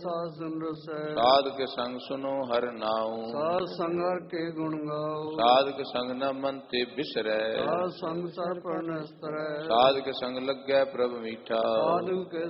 ਸਾਧ ਸੁਨ ਰਸੈ ਸਾਧ ਕੇ ਸੰਗ ਸੁਨੋ ਹਰਿ ਨਾਉ ਸਾਧ ਸੰਗ ਹਰਿ ਕੇ ਗੁਣ ਗਾਓ ਸਾਧ ਕੇ ਸੰਗ ਨ ਮਨ ਤੇ ਬਿਸਰੈ ਸਾਧ ਸੰਗ ਸਰ ਪਰਨਸਤਰੈ ਸਾਧ ਕੇ ਸੰਗ ਲੱਗੈ ਪ੍ਰਭ ਮੀਠਾ ਸਾਧੂ ਕੇ